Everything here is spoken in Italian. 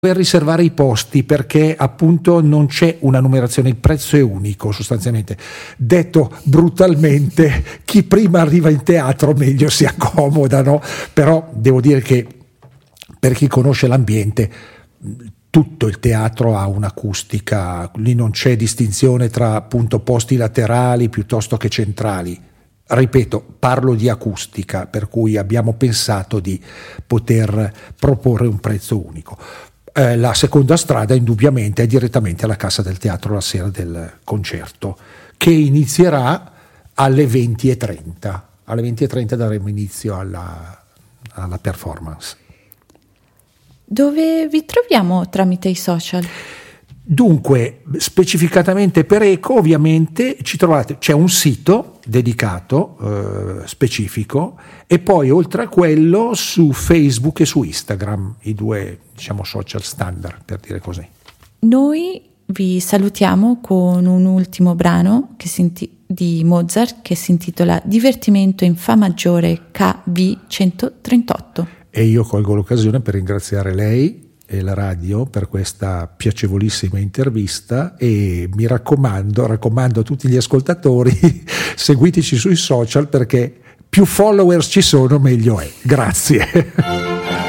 per riservare i posti, perché appunto non c'è una numerazione, il prezzo è unico sostanzialmente. Detto brutalmente, chi prima arriva in teatro meglio si accomoda, no? Però devo dire che per chi conosce l'ambiente, tutto il teatro ha un'acustica, lì non c'è distinzione tra appunto posti laterali piuttosto che centrali. Ripeto, parlo di acustica, per cui abbiamo pensato di poter proporre un prezzo unico. La seconda strada indubbiamente è direttamente alla Cassa del Teatro la sera del concerto, che inizierà alle 20:30. Alle 20:30 daremo inizio alla performance. Dove vi troviamo tramite i social? Dunque, specificatamente per Eco, ovviamente ci trovate, c'è un sito dedicato specifico, e poi oltre a quello su Facebook e su Instagram, i due diciamo social standard, per dire così. Noi vi salutiamo con un ultimo brano di Mozart che si intitola Divertimento in Fa maggiore KV 138. E io colgo l'occasione per ringraziare lei e la radio per questa piacevolissima intervista, e mi raccomando a tutti gli ascoltatori seguiteci sui social, perché più followers ci sono meglio è. Grazie.